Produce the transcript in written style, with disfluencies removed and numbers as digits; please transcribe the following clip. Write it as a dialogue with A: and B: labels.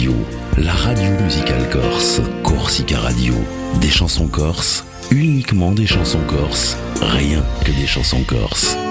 A: Radio, la radio musicale corse. Corsica Radio, des chansons corses, uniquement des chansons corses, rien que des chansons corses.